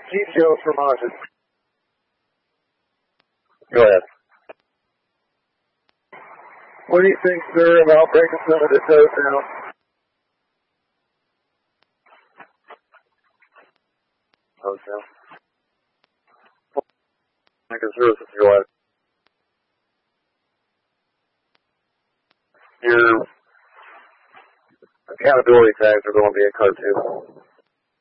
Chief Joe from Austin. Go ahead. What do you think, sir, about breaking some of the toes down? Toes down. I can service if you like. Your accountability tags are going to be a car too.